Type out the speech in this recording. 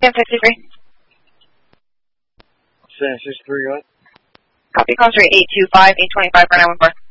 San 53. San 63, what? Copy, call rate 825, 825 for 914.